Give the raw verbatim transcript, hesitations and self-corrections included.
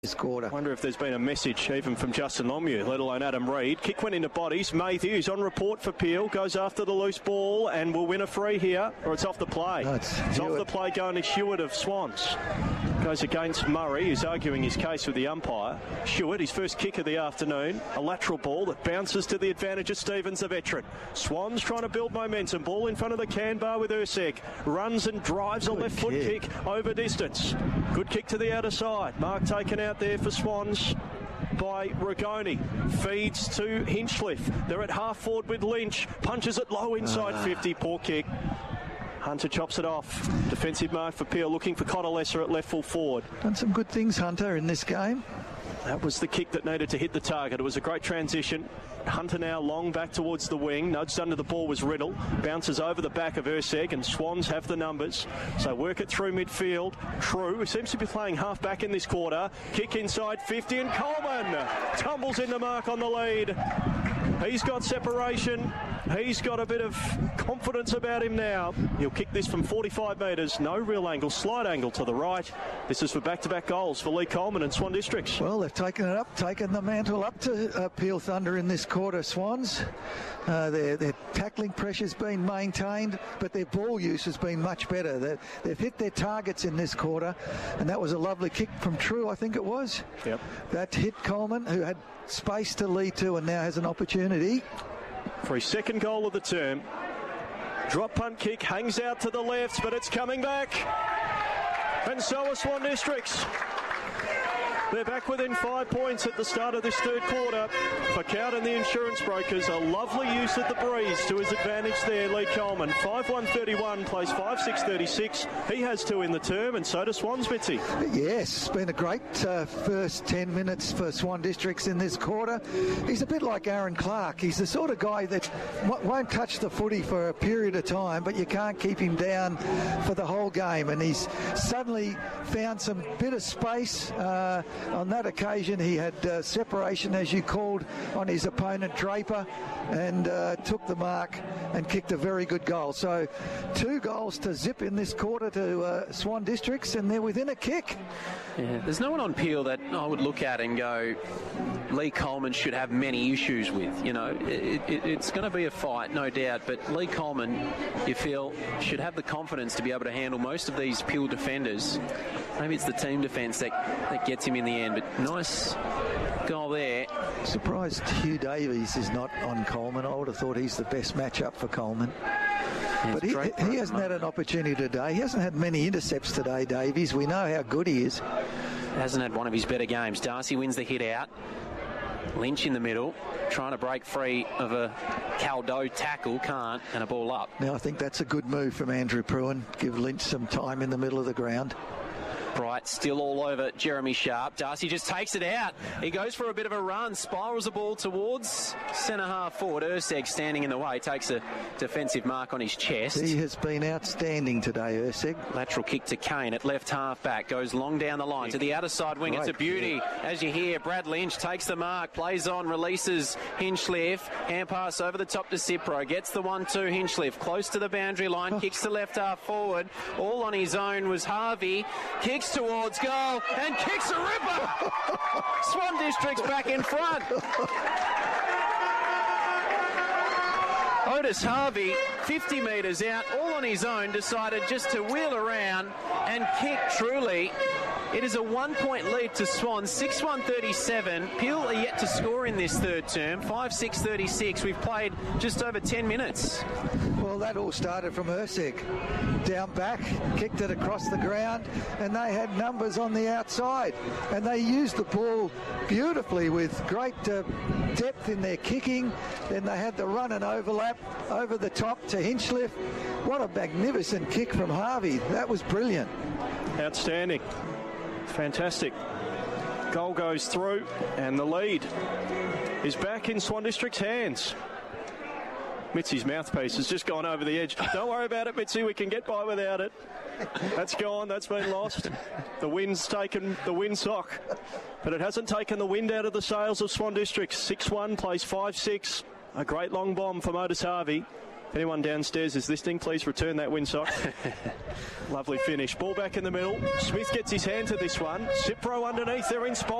this quarter. I wonder if there's been a message even from Justin Longmuir, let alone Adam Reid. Kick went into bodies. Matthews on report for Peel, goes after the loose ball and will win a free here, or it's off the play. No, it's it's off the play going to Hewitt of Swans. Goes against Murray, who's arguing his case with the umpire. Hewitt, his first kick of the afternoon. A lateral ball that bounces to the advantage of Stevens, the veteran. Swans trying to build momentum. Ball in front of the can bar with Urseg. Runs and drives a left foot kick over distance. Good kick to the outer side. Mark taken out there for Swans by Rigoni. Feeds to Hinchliffe. They're at half forward with Lynch. Punches it low inside uh. fifty. Poor kick. Hunter chops it off. Defensive mark for Peel, looking for Connor-Lesser at left full forward. Done some good things, Hunter, in this game. That was the kick that needed to hit the target. It was a great transition. Hunter now long back towards the wing. Nudged under the ball was Riddle. Bounces over the back of Urseg, and Swans have the numbers. So work it through midfield. True, who seems to be playing half back in this quarter. Kick inside fifty, and Coleman tumbles in the mark on the lead. He's got separation. He's got a bit of confidence about him now. He'll kick this from forty-five metres. No real angle, slight angle to the right. This is for back-to-back goals for Lee Coleman and Swan Districts. Well, they've taken it up, taken the mantle up to uh, Peel Thunder in this quarter, Swans. Uh, their, their tackling pressure's been maintained, but their ball use has been much better. They're, they've hit their targets in this quarter, and that was a lovely kick from True, I think it was. Yep. That hit Coleman, who had space to lead to and now has an opportunity. For his second goal of the term. Drop punt kick, hangs out to the left, but it's coming back. And so are Swan Districts. They're back within five points at the start of this third quarter. For Cowden and the insurance brokers, a lovely use of the breeze to his advantage there, Lee Coleman. five one thirty-one, plays five six thirty-six. He has two in the term, and so does Swans, Mitzi. Yes, it's been a great uh, first ten minutes for Swan Districts in this quarter. He's a bit like Aaron Clark. He's the sort of guy that w- won't touch the footy for a period of time, but you can't keep him down for the whole game. And he's suddenly found some bit of space. Uh, On that occasion, he had uh, separation, as you called, on his opponent, Draper, and uh, took the mark and kicked a very good goal. So two goals to zip in this quarter to uh, Swan Districts, and they're within a kick. Yeah, there's no one on Peel that I would look at and go, Lee Coleman should have many issues with. You know, it, it, it's going to be a fight, no doubt, but Lee Coleman, you feel, should have the confidence to be able to handle most of these Peel defenders. Maybe it's the team defence that, that gets him in the end, but nice goal there. Surprised Hugh Davies is not on Coleman. I would have thought he's the best matchup for Coleman. Yeah, but he, he hasn't had an opportunity today. He hasn't had many intercepts today, Davies. We know how good he is. Hasn't had one of his better games. Darcy wins the hit out. Lynch in the middle, trying to break free of a Caldo tackle, can't, and a ball up. Now I think that's a good move from Andrew Pruin. Give Lynch some time in the middle of the ground. Bright still all over Jeremy Sharp. Darcy just takes it out. He goes for a bit of a run, spirals the ball towards centre half forward. Urseg standing in the way, takes a defensive mark on his chest. He has been outstanding today, Urseg. Lateral kick to Kane at left half back, goes long down the line to the outer side wing. Right. It's a beauty. Yeah. As you hear, Brad Lynch takes the mark, plays on, releases Hinchliffe. Hand pass over the top to Cipro, gets the one two. Hinchliffe close to the boundary line, oh. Kicks to left half forward. All on his own was Harvey. Kicks towards goal and kicks a ripper. Swan Districts back in front. Otis Harvey, fifty metres out, all on his own, decided just to wheel around and kick truly. It is a one-point lead to Swan, six one thirty-seven. Peel are yet to score in this third term, five six thirty-six. We've played just over ten minutes. Well, that all started from Urseg. Down back, kicked it across the ground, and they had numbers on the outside. And they used the ball beautifully with great uh, depth in their kicking. Then they had the run and overlap over the top to Hinchliffe. What a magnificent kick from Harvey. That was brilliant. Outstanding. Fantastic. Goal goes through, and the lead is back in Swan District's hands. Mitzi's mouthpiece has just gone over the edge. Don't worry about it, Mitzi. We can get by without it. That's gone. That's been lost. The wind's taken the windsock, but it hasn't taken the wind out of the sails of Swan Districts. six one, plays five six. A great long bomb from Otis Harvey. If anyone downstairs is listening, please return that windsock. Lovely finish. Ball back in the middle. Smith gets his hand to this one. Cipro underneath. They're in spot.